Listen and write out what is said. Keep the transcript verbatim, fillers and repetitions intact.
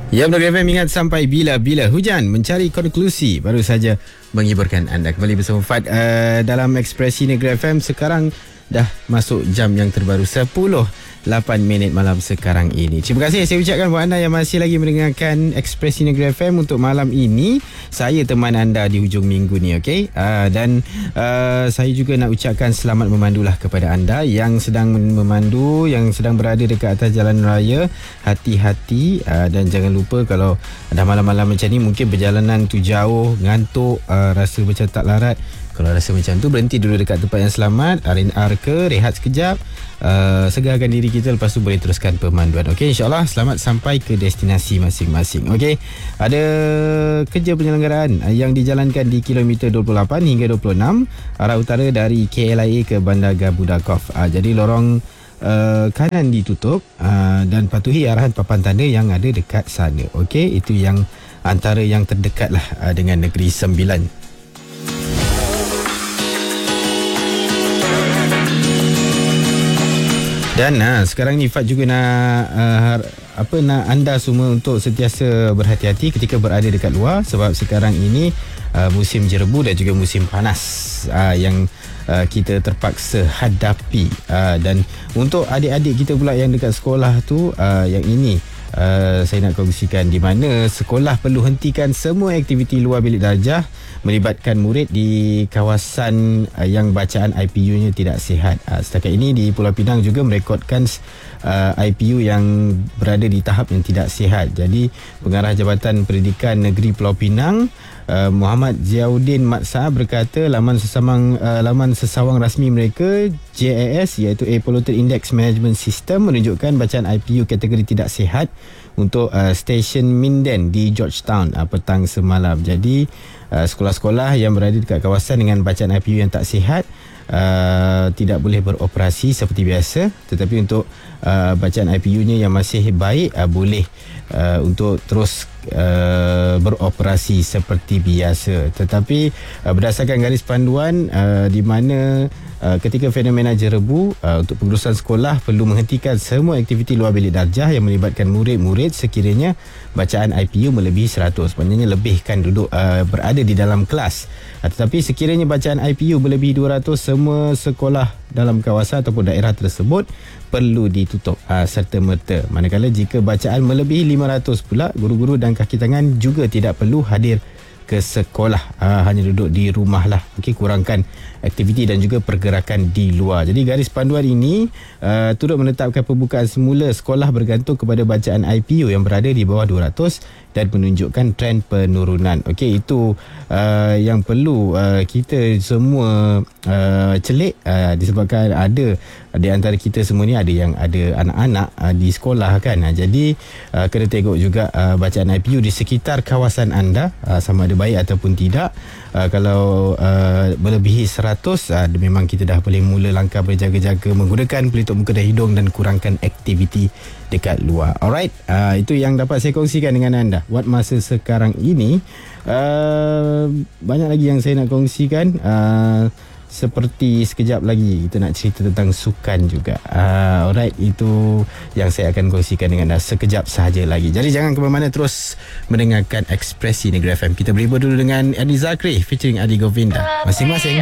Ya, Block F M ingat sampai bila-bila hujan mencari konklusi baru saja menghiburkan anda. Kembali bersama Fad uh, dalam Ekspresi Negeri F M. Sekarang dah masuk jam yang terbaru sepuluh lapan minit malam sekarang ini. Terima kasih saya ucapkan buat anda yang masih lagi mendengarkan Ekspresi Negeri F M untuk malam ini. Saya teman anda di hujung minggu ni, okey? Uh, dan uh, saya juga nak ucapkan selamat memandulah kepada anda yang sedang memandu, yang sedang berada dekat atas jalan raya. Hati-hati uh, dan jangan lupa kalau dah malam-malam macam ni mungkin perjalanan tu jauh, ngantuk, uh, rasa macam tak larat. Kalau rasa macam tu, berhenti dulu dekat tempat yang selamat, R and R ke, rehat sekejap, uh, segarkan diri kita, lepas tu boleh teruskan pemanduan. Okey, insyaAllah selamat sampai ke destinasi masing-masing. Okey, ada kerja penyelenggaraan yang dijalankan di kilometer dua puluh lapan hingga dua puluh enam arah utara dari K L I A ke Bandar Gabudakov. Uh, jadi lorong uh, kanan ditutup uh, dan patuhi arahan papan tanda yang ada dekat sana. Okey, itu yang antara yang terdekat lah uh, dengan Negeri Sembilan. Dan nah, sekarang ni Fat juga nak uh, apa nak anda semua untuk sentiasa berhati-hati ketika berada dekat luar, sebab sekarang ini uh, musim jerebu dan juga musim panas uh, yang uh, kita terpaksa hadapi. Uh, dan untuk adik-adik kita pula yang dekat sekolah tu, uh, yang ini Uh, saya nak kongsikan di mana sekolah perlu hentikan semua aktiviti luar bilik darjah melibatkan murid di kawasan uh, yang bacaan I P U-nya tidak sihat. Uh, setakat ini di Pulau Pinang juga merekodkan uh, I P U yang berada di tahap yang tidak sihat. Jadi Pengarah Jabatan Pendidikan Negeri Pulau Pinang uh, Muhammad Ziauddin Matsa berkata laman sesamang uh, laman sesawang rasmi mereka J A S iaitu Air Pollutant Index Management System menunjukkan bacaan I P U kategori tidak sihat untuk uh, stesen Minden di Georgetown uh, petang semalam. Jadi uh, sekolah-sekolah yang berada dekat kawasan dengan bacaan I P U yang tak sihat uh, tidak boleh beroperasi seperti biasa, tetapi untuk uh, bacaan I P U-nya yang masih baik uh, boleh uh, untuk terus uh, beroperasi seperti biasa. Tetapi uh, berdasarkan garis panduan uh, di mana Uh, ketika fenomena jerebu, uh, untuk pengurusan sekolah perlu menghentikan semua aktiviti luar bilik darjah yang melibatkan murid-murid sekiranya bacaan I P U melebihi seratus. Maknanya lebihkan duduk uh, berada di dalam kelas. Uh, tetapi sekiranya bacaan I P U melebihi dua ratus, semua sekolah dalam kawasan ataupun daerah tersebut perlu ditutup uh, serta-merta. Manakala jika bacaan melebihi lima ratus pula, guru-guru dan kaki tangan juga tidak perlu hadir ke sekolah, uh, hanya duduk di rumah lah. Okey, kurangkan aktiviti dan juga pergerakan di luar. Jadi garis panduan ini uh, turut menetapkan pembukaan semula sekolah bergantung kepada bacaan I P U yang berada di bawah dua ratus dan menunjukkan trend penurunan. Okey, itu uh, yang perlu uh, kita semua uh, celik uh, disebabkan ada di antara kita semua ni ada yang ada anak-anak uh, di sekolah kan. Uh, jadi uh, kena tengok juga uh, bacaan I P U di sekitar kawasan anda, uh, sama ada baik ataupun tidak. Uh, kalau uh, melebihi seratus, uh, memang kita dah boleh mula langkah berjaga-jaga menggunakan pelitup muka dan hidung dan kurangkan aktiviti dekat luar. Alright, uh, itu yang dapat saya kongsikan dengan anda buat masa sekarang ini. Uh, banyak lagi yang saya nak kongsikan. Uh, Seperti sekejap lagi kita nak cerita tentang sukan juga. Uh, alright, itu yang saya akan kongsikan dengan anda sekejap sahaja lagi. Jadi jangan ke mana-mana, terus mendengarkan Ekspresi Negeri F M. Kita berhibur dulu dengan Adi Zakri featuring Adi Govinda. Masing-masing